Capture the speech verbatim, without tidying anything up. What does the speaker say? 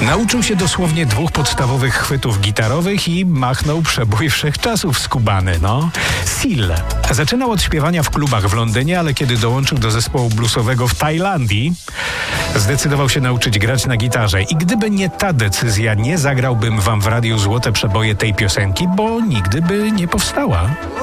Nauczył się dosłownie dwóch podstawowych chwytów gitarowych i machnął przebój wszechczasów skubany, no. Seal. Zaczynał od śpiewania w klubach w Londynie, ale kiedy dołączył do zespołu bluesowego w Tajlandii, zdecydował się nauczyć grać na gitarze. I gdyby nie ta decyzja, nie zagrałbym wam w radiu złote przeboje tej piosenki, bo nigdy by nie powstała.